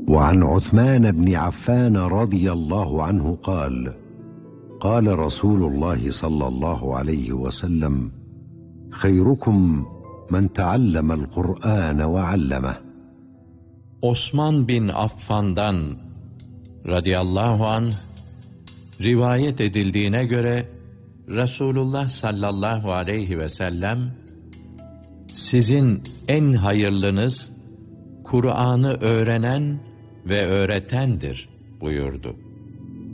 وعن عثمان بن عفان رضي الله عنه قال قال رسول الله صلى الله عليه وسلم خيركم من تعلم القرآن وعلمه. Osman bin Affan'dan radıyallahu anh rivayet edildiğine göre Resulullah sallallahu aleyhi ve sellem sizin en hayırlınız Kur'an'ı öğrenen ve öğretendir buyurdu.